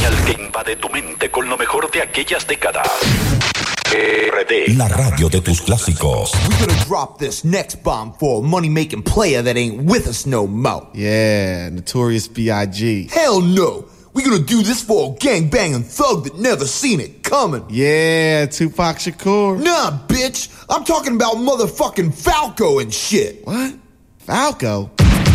señal que invade tu mente con lo mejor de aquellas décadas. RD, la radio de tus clásicos. We're gonna drop this next bomb for a money-making player that ain't with us no more. Yeah, Notorious B.I.G. Hell no! We're gonna do this for a gangbanging thug that never seen it coming. Yeah, Tupac Shakur. Nah, bitch! I'm talking about motherfucking Falco and shit. What? Falco?